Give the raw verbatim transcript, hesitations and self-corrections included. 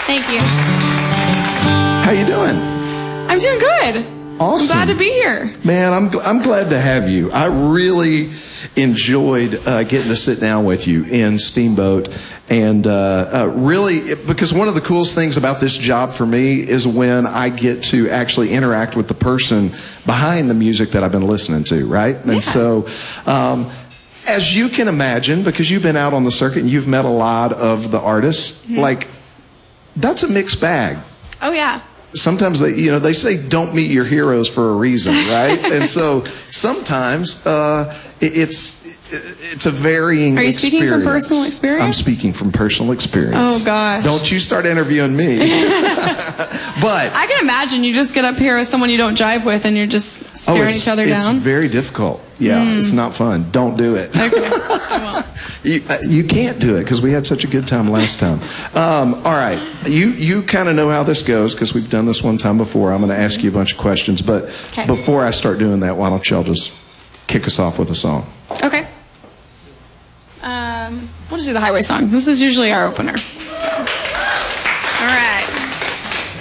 Thank you. How you doing? I'm doing good. Awesome. I'm glad to be here. Man, I'm, I'm glad to have you. I really enjoyed uh, getting to sit down with you in Steamboat. And uh, uh, really, because one of the coolest things about this job for me is when I get to actually interact with the person behind the music that I've been listening to, right? And yeah. so, um, as you can imagine, because you've been out on the circuit and you've met a lot of the artists, mm-hmm. like, that's a mixed bag. Oh, yeah. Sometimes they, you know, they say don't meet your heroes for a reason, right? And so sometimes uh, it, it's it's a varying. Are you experience. speaking from personal experience? I'm speaking from personal experience. Oh gosh! Don't you start interviewing me. But I can imagine you just get up here with someone you don't jive with, and you're just staring oh, each other it's down. It's very difficult. Yeah, mm. It's not fun. Don't do it. Okay, I won't. You, uh, you can't do it because we had such a good time last time. Um, all right, you you kind of know how this goes because we've done this one time before. I'm going to ask you a bunch of questions, but okay. before I start doing that, why don't y'all just kick us off with a song? Okay. Um, we'll just do the highway song. This is usually our opener.